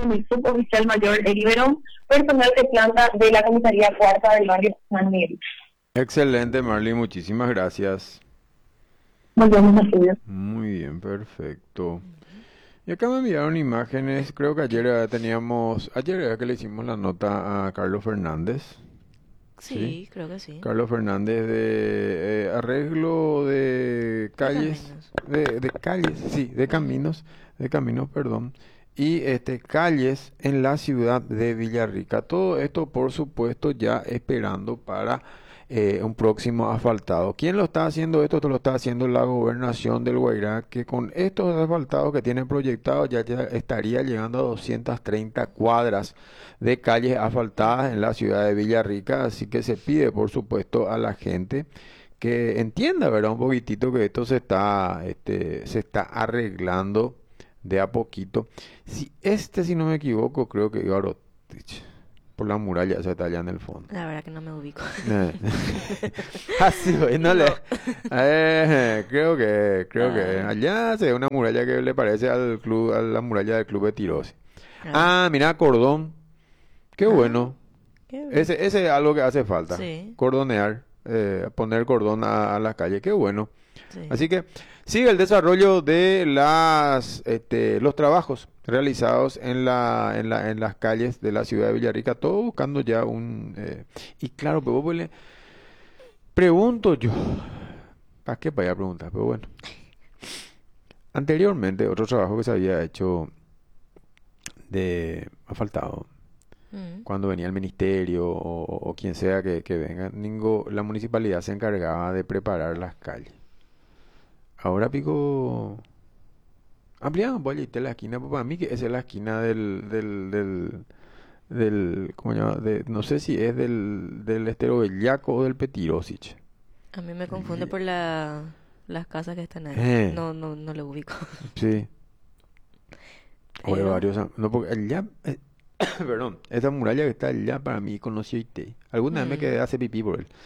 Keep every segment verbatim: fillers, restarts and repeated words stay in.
con el suboficial mayor Eri Verón, personal de planta de la comisaría cuarta del barrio San Miguel. Excelente, Marley, muchísimas gracias. Volvemos al estudio. Muy bien, perfecto. Y acá me enviaron imágenes, creo que ayer eh, teníamos, ayer era que le hicimos la nota a Carlos Fernández, ¿sí? Sí, creo que sí. Carlos Fernández de eh, arreglo de De calles, caminos. de, de calles, sí, de Ujú. caminos, de caminos, perdón, y este calles en la ciudad de Villarrica. Todo esto, por supuesto, ya esperando para eh, un próximo asfaltado. ¿Quién lo está haciendo esto? Esto lo está haciendo la gobernación del Guairá, que con estos asfaltados que tienen proyectados ya, ya estaría llegando a doscientas treinta cuadras de calles asfaltadas en la ciudad de Villarrica, así que se pide, por supuesto, a la gente que entienda, ¿verdad? Un poquitito que esto se está, este, se está arreglando de a poquito. Si este, si no me equivoco, creo que iba a Rotich, por la muralla, se está allá en el fondo. La verdad que no me ubico. Eh. Así, güey, no le... No. Eh, creo que, creo que Ah, allá se ve una muralla que le parece al club, a la muralla del club de Tirosi. ah, Ah, mira, cordón. Qué ah, bueno. qué bien. Ese, ese es algo que hace falta. Sí, Cordonear, eh, poner cordón a, a las calles. Qué bueno. sí. Así que sigue el desarrollo de las, este, los trabajos realizados en la, en la, en las calles de la ciudad de Villarrica, todo buscando ya un... eh, y claro, pero vos le pregunto yo, ¿para qué vaya a preguntar? Pero bueno, anteriormente otro trabajo que se había hecho de asfaltado, Mm. cuando venía el ministerio o, o quien sea que, que venga, ningo- la municipalidad se encargaba de preparar las calles. Ahora pico... Ampliaban pues y la esquina, pues, para mí que esa es la esquina del, del, del, del, ¿cómo se llama? De, no sé si es del, del Estero Bellaco o del Petirosich. A mí me confunde Y- por la, las casas que están ahí. Eh, No, no, no le ubico. sí, o de Pero, varios, am- no, porque allá, eh, perdón, esa muralla que está allá para mí conocí Ite. Alguna vez me mm, quedé a hacer pipí por él.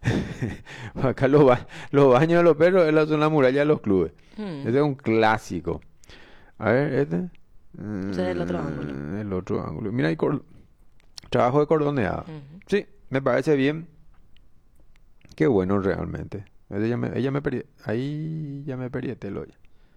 Acá los, ba- los baños de los perros, esas son la muralla de los clubes. mm, Ese es un clásico. A ver, este. ese es el otro ángulo. Mm, el otro ángulo. Mira, hay cor- trabajo de cordoneado. Ujú. Sí, me parece bien. Qué bueno realmente. Ella me, ella me peri- ahí ya me perieté lo ya.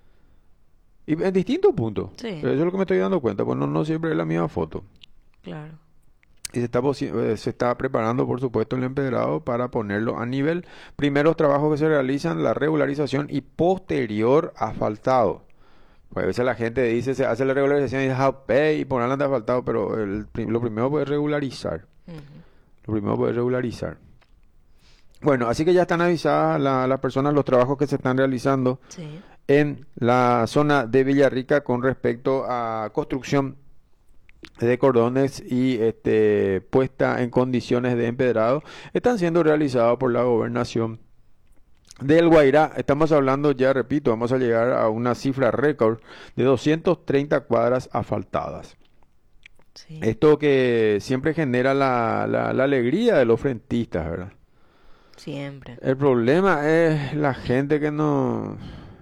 Y en distintos puntos. Sí, Pero eso es lo que me estoy dando cuenta. Pues no, no siempre es la misma foto. claro. Y se está, posi- eh, se está preparando, por supuesto, el empedrado para ponerlo a nivel. Primeros trabajos que se realizan, la regularización y posterior asfaltado. Pues a veces la gente dice, se hace la regularización y dice, ah, pe", y ponerla de asfaltado, pero el pri- lo primero puede regularizar. Ujú. Lo primero puede regularizar. Bueno, así que ya están avisadas la- las personas los trabajos que se están realizando Sí. en la zona de Villarrica con respecto a construcción de cordones y este, puesta en condiciones de empedrado. Están siendo realizados por la gobernación del Guairá. Estamos hablando, ya repito, vamos a llegar a una cifra récord de doscientas treinta cuadras asfaltadas. Sí. Esto que siempre genera la, la- la alegría de los frentistas, ¿verdad? Siempre. El problema es la gente que no,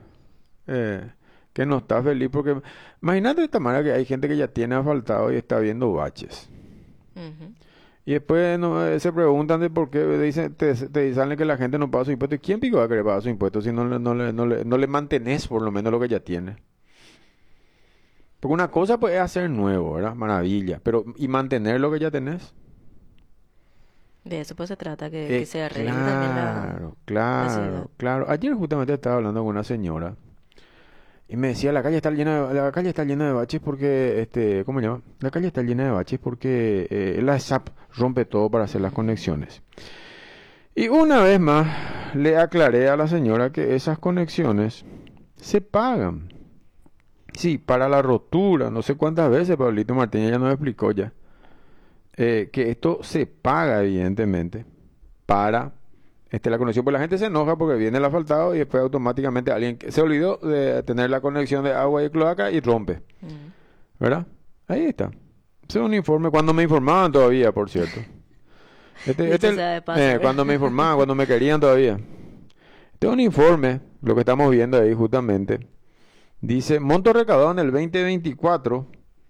eh, que no está feliz porque imagínate de esta manera que hay gente que ya tiene asfaltado y está viendo baches. Ujú. Y después no, eh, se preguntan de por qué dicen, te, te salen que la gente no paga sus impuestos. ¿Y quién pico va a querer pagar sus impuestos si no, le- no, le, no, le, no le mantenés por lo menos lo que ya tiene? Porque una cosa pues es hacer nuevo, ¿verdad? Maravilla. Pero, ¿y mantener lo que ya tenés? De eso pues se trata, que, que Eh, se arregle también la, claro, la ciudad. claro, claro. Ayer justamente estaba hablando con una señora y me decía, la calle está llena de, la calle está llena de baches porque, este, ¿cómo se llama? La calle está llena de baches porque eh, la S A P rompe todo para hacer las Ujú. conexiones. Y una vez más le aclaré a la señora que esas conexiones se pagan. Sí, para la rotura, no sé cuántas veces Pablito Martínez ya nos explicó ya, eh, que esto se paga evidentemente para este, la conexión. Pues la gente se enoja porque viene el asfaltado y después automáticamente alguien que se olvidó de tener la conexión de agua y cloaca y rompe, Mm. ¿verdad? Ahí está. Ese es un informe, cuando me informaban todavía, por cierto. Este, este, Dicho el- sea de paso, eh, ¿verdad? cuando me informaban, cuando me querían todavía. Este es un informe, lo que estamos viendo ahí justamente. Dice, monto recaudado en el dos mil veinticuatro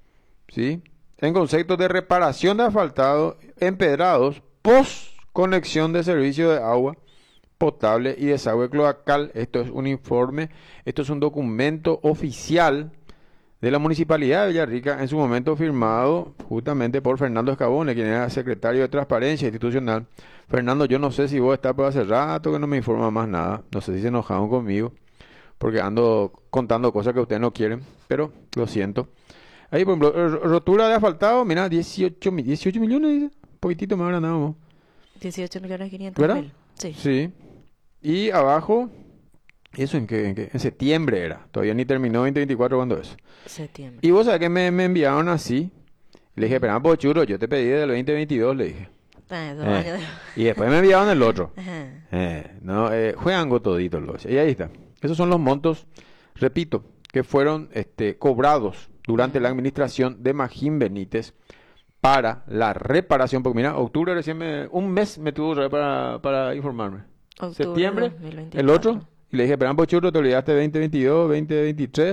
¿sí? En concepto de reparación de asfaltados empedrados post conexión de servicio de agua potable y desagüe cloacal. Esto es un informe, esto es un documento oficial de la Municipalidad de Villarrica, en su momento firmado justamente por Fernando Escabone, quien era secretario de Transparencia Institucional. Fernando, yo no sé si vos estás por hace rato que no me informa más nada, no sé si se enojaron conmigo, porque ando contando cosas que ustedes no quieren, pero lo siento. Ahí, por ejemplo, r- rotura de asfaltado, mira, dieciocho, mi- dieciocho millones, dice, un poquitito más ahora nada más, dieciocho millones quinientos ¿verdad? mil. Sí. Sí. Y abajo, eso en que, en que- en septiembre era, todavía ni terminó veinte veinticuatro cuando es. Septiembre. Y vos sabés que me, me enviaron así. Le dije, espera, pues churro, yo te pedí del veinte veintidós, le dije. Ah, dos Eh, años de- Y después me enviaron el otro. Ajá. Eh, no, eh, juegan con toditos los. Y ahí está. Esos son los montos, repito, que fueron este, cobrados durante la administración de Magín Benítez para la reparación. Porque mira, octubre recién me, un mes me tuvo otra vez para, para informarme. Octubre Septiembre, dos mil el veinticuatro. otro. Y le dije, espera, pues churro, te olvidaste veinte veintidós, veinte veintitrés.